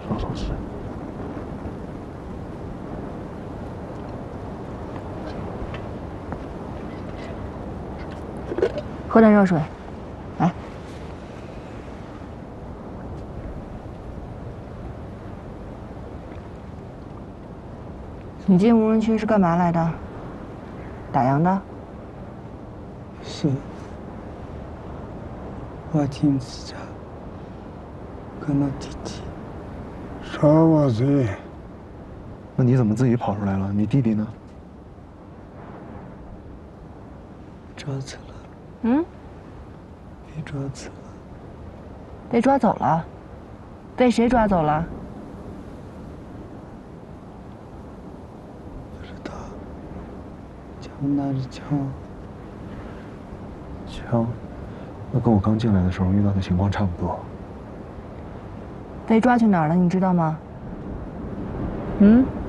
做错事。 喝点热水，来。你进无人区是干嘛来的？打烊的？ 是。我进自家跟我弟弟说我罪。 那你怎么自己跑出来了？你弟弟呢？ 抓走了。 嗯？ 被抓走了。 被抓走了？被谁抓走了？ 不知道。枪拿着枪。 枪，那跟我刚进来的时候遇到的情况差不多。 被抓去哪儿了？你知道吗？嗯？